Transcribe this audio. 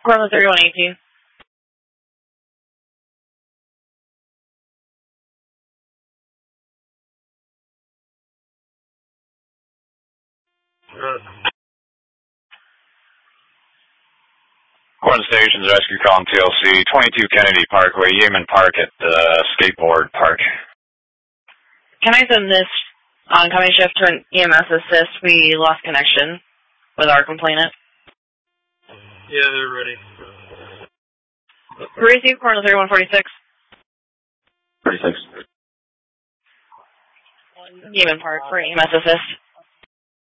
Portland 3118. Portland Stations Rescue Calling TLC, 22 Kennedy Parkway, Yeaman Park at the skateboard park. Can I send this oncoming shift to an EMS assist? We lost connection with our complainant. Yeah, they're ready. Receive Portland 3146. 46. Yeaman Park for EMS assist.